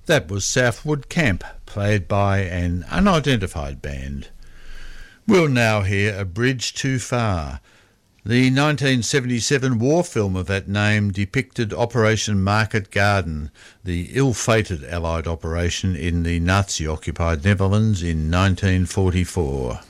That was Southwood Camp, played by an unidentified band. We'll now hear A Bridge Too Far. The 1977 war film of that name depicted Operation Market Garden, the ill-fated Allied operation in the Nazi-occupied Netherlands in 1944.